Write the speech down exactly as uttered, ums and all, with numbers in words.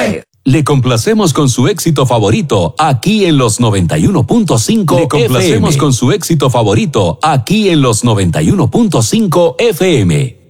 Five. Le complacemos con su éxito favorito aquí en los noventa y uno punto cinco. Le complacemos F M. Con su éxito favorito aquí en los noventa y uno punto cinco F M.